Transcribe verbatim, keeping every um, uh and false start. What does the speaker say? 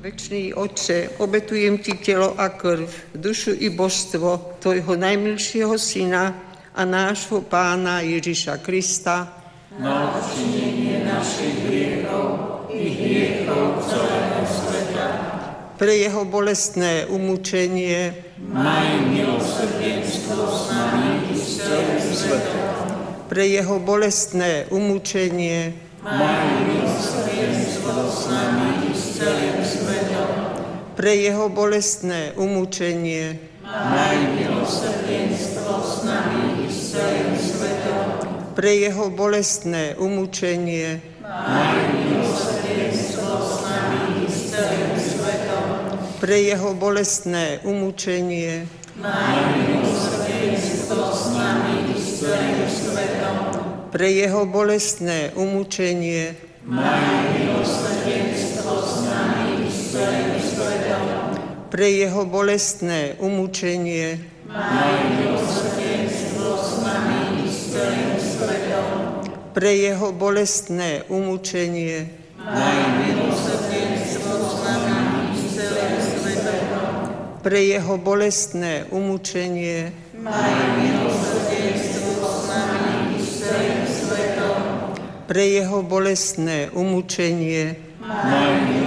Večný Otče, obetujem Ti telo a krv, dušu i božstvo Tvojho najmilšieho Syna a nášho Pána Ježiša Krista na odčinenie našich hriechov i hriechov celého sveta. Pre jeho bolestné umúčenie maj milosrdenstvo s nami i s celým svetom. Pre jeho bolestné umúčenie maj milosrdenstvo s nami i s celým svetom. Pre jeho bolestné umúčenie maj milosrdenstvo s nami i s celým svetom. Pre jeho bolestné umúčenie maj milosrdenstvo s nami i s celým svetom. Pre jeho bolestné umúčenie maj milosrdenstvo s nami i s celým svetom. Pre jeho bolestné umúčenie maj milosrdenstvo s nami i s celým svetom. Pre jeho bolestné umúčenie maj milosrdenstvo s nami i s celým svetom. Pre jeho bolestné umúčenie maj milosrdenstvo s nami i s celým svetom. Pre jeho bolestné umúčenie maj milosrdenstvo s nami i s celým svetom. Pre jeho bolestné umúčenie maj